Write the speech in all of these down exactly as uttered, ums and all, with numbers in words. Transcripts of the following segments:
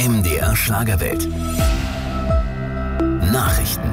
M D R Schlagerwelt. Nachrichten.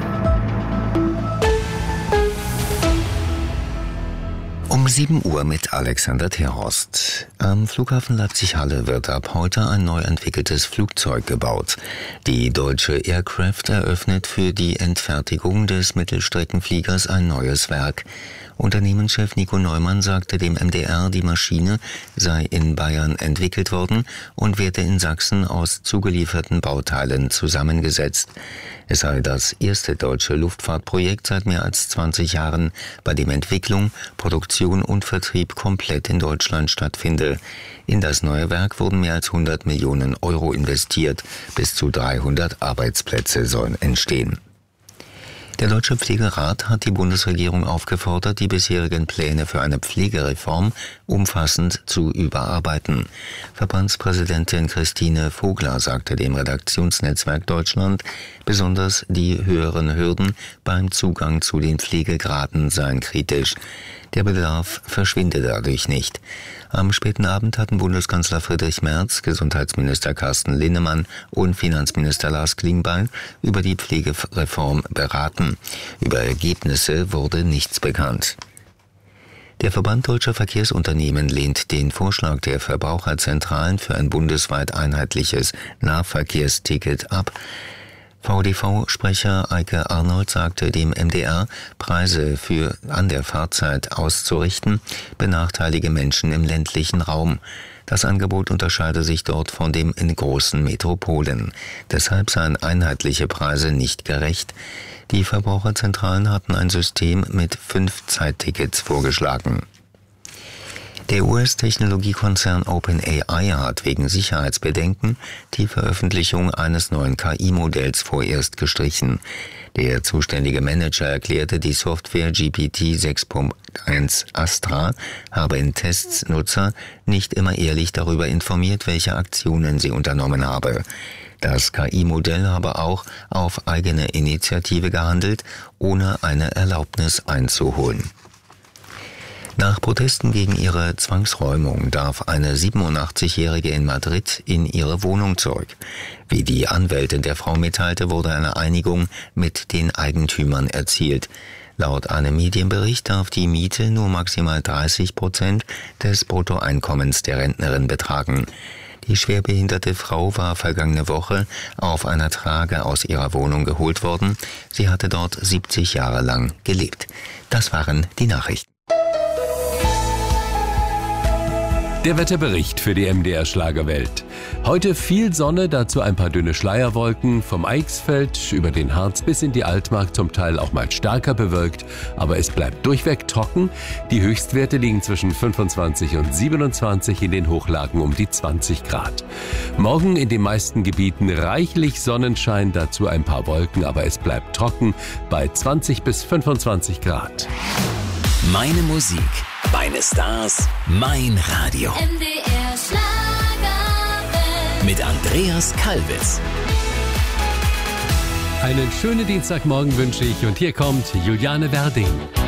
Um sieben Uhr mit Alexander Terhorst. Am Flughafen Leipzig-Halle wird ab heute ein neu entwickeltes Flugzeug gebaut. Die Deutsche Aircraft eröffnet für die Endfertigung des Mittelstreckenfliegers ein neues Werk. Unternehmenschef Nico Neumann sagte dem M D R, die Maschine sei in Bayern entwickelt worden und werde in Sachsen aus zugelieferten Bauteilen zusammengesetzt. Es sei das erste deutsche Luftfahrtprojekt seit mehr als zwanzig Jahren, bei dem Entwicklung, Produktion und Vertrieb komplett in Deutschland stattfinde. In das neue Werk wurden mehr als hundert Millionen Euro investiert. Bis zu dreihundert Arbeitsplätze sollen entstehen. Der Deutsche Pflegerat hat die Bundesregierung aufgefordert, die bisherigen Pläne für eine Pflegereform umfassend zu überarbeiten. Verbandspräsidentin Christine Vogler sagte dem Redaktionsnetzwerk Deutschland, besonders die höheren Hürden beim Zugang zu den Pflegegraden seien kritisch. Der Bedarf verschwinde dadurch nicht. Am späten Abend hatten Bundeskanzler Friedrich Merz, Gesundheitsminister Carsten Linnemann und Finanzminister Lars Klingbeil über die Pflegereform beraten. Über Ergebnisse wurde nichts bekannt. Der Verband Deutscher Verkehrsunternehmen lehnt den Vorschlag der Verbraucherzentralen für ein bundesweit einheitliches Nahverkehrsticket ab. V D V-Sprecher Eike Arnold sagte dem M D R, Preise für an der Fahrzeit auszurichten, benachteilige Menschen im ländlichen Raum. Das Angebot unterscheide sich dort von dem in großen Metropolen. Deshalb seien einheitliche Preise nicht gerecht. Die Verbraucherzentralen hatten ein System mit fünf Zeittickets vorgeschlagen. Der U S-Technologiekonzern OpenAI hat wegen Sicherheitsbedenken die Veröffentlichung eines neuen K I-Modells vorerst gestrichen. Der zuständige Manager erklärte, die Software G P T sechs Punkt eins Astra habe in Tests Nutzer nicht immer ehrlich darüber informiert, welche Aktionen sie unternommen habe. Das K I-Modell habe auch auf eigene Initiative gehandelt, ohne eine Erlaubnis einzuholen. Nach Protesten gegen ihre Zwangsräumung darf eine siebenundachtzigjährige in Madrid in ihre Wohnung zurück. Wie die Anwältin der Frau mitteilte, wurde eine Einigung mit den Eigentümern erzielt. Laut einem Medienbericht darf die Miete nur maximal dreißig Prozent des Bruttoeinkommens der Rentnerin betragen. Die schwerbehinderte Frau war vergangene Woche auf einer Trage aus ihrer Wohnung geholt worden. Sie hatte dort siebzig Jahre lang gelebt. Das waren die Nachrichten. Der Wetterbericht für die M D R Schlagerwelt. Heute viel Sonne, dazu ein paar dünne Schleierwolken, vom Eichsfeld über den Harz bis in die Altmark, zum Teil auch mal stärker bewölkt, aber es bleibt durchweg trocken. Die Höchstwerte liegen zwischen fünfundzwanzig und siebenundzwanzig, in den Hochlagen um die zwanzig Grad. Morgen in den meisten Gebieten reichlich Sonnenschein, dazu ein paar Wolken, aber es bleibt trocken bei zwanzig bis fünfundzwanzig Grad. Meine Musik, meine Stars, mein Radio. M D R Schlagerwelt. Mit Andreas Kalbitz. Einen schönen Dienstagmorgen wünsche ich und hier kommt Juliane Werding.